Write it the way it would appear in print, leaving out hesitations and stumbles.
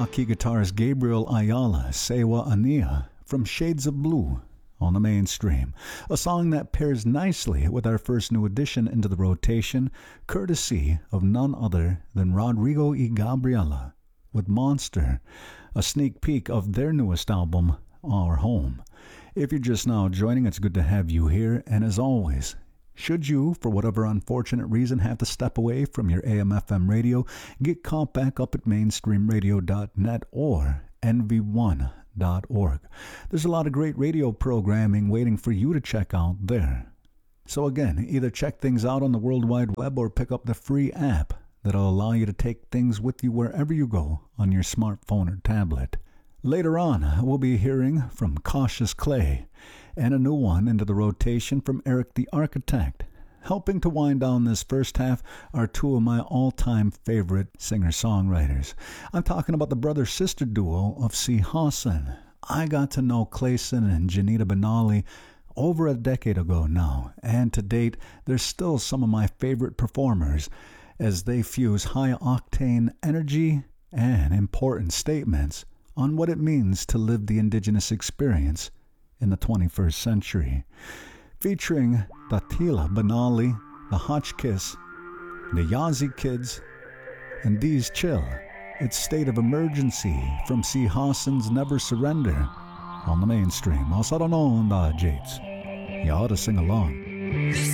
Rocky guitarist Gabriel Ayala, Sewa Ania, from Shades of Blue on the Mainstream, a song that pairs nicely with our first new addition into the rotation, courtesy of none other than Rodrigo y Gabriela, with Monster, a sneak peek of their newest album, Our Home. If you're just now joining, it's good to have you here, and as always, should you, for whatever unfortunate reason, have to step away from your AM/FM radio, get caught back up at mainstreamradio.net or nv1.org. There's a lot of great radio programming waiting for you to check out there. So again, either check things out on the World Wide Web or pick up the free app that'll allow you to take things with you wherever you go on your smartphone or tablet. Later on, we'll be hearing from Cautious Clay and a new one into the rotation from Eric the Architect. Helping to wind down this first half are two of my all-time favorite singer-songwriters. I'm talking about the brother-sister duo of C. Hassan. I got to know Clayson and Janita Benali over a decade ago now, and to date, they're still some of my favorite performers as they fuse high-octane energy and important statements on what it means to live the indigenous experience in the 21st century. Featuring Datila Benali, the Hotchkiss, the Yazzie Kids, and These Chill, it's State of Emergency from C. Hassan's Never Surrender on the Mainstream. Also don't know on the Jates. You ought to sing along.